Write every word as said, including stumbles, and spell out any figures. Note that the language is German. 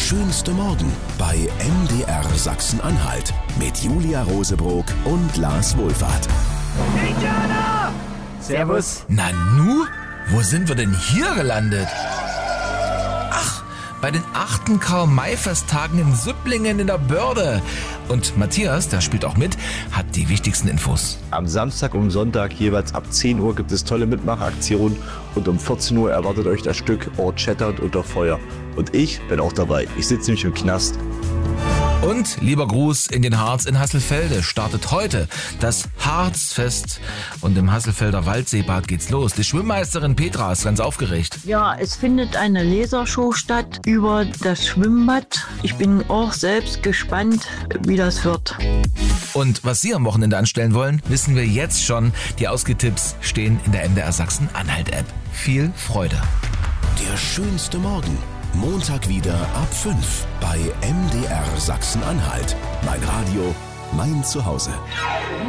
schönste Morgen bei M D R Sachsen-Anhalt mit Julia Rosebrock und Lars Wohlfahrt. Indianer! Servus. Nanu? Wo sind wir denn hier gelandet? Ach, bei den achten Karl-May-Festtagen in Süpplingen in der Börde. Und Matthias, der spielt auch mit, hat die wichtigsten Infos. Am Samstag und Sonntag jeweils ab zehn Uhr gibt es tolle Mitmachaktionen und um vierzehn Uhr erwartet euch das Stück Ort Shattered unter Feuer. Und ich bin auch dabei. Ich sitze nämlich im Knast. Und lieber Gruß in den Harz in Hasselfelde startet heute das Harzfest. Und im Hasselfelder Waldseebad geht's los. Die Schwimmmeisterin Petra ist ganz aufgeregt. Ja, es findet eine Lasershow statt über das Schwimmbad. Ich bin auch selbst gespannt, wie das wird. Und was Sie am Wochenende anstellen wollen, wissen wir jetzt schon. Die Ausgetipps stehen in der M D R Sachsen-Anhalt-App. Viel Freude. Der schönste Morgen. Montag wieder ab fünf bei M D R Sachsen-Anhalt. Mein Radio, mein Zuhause.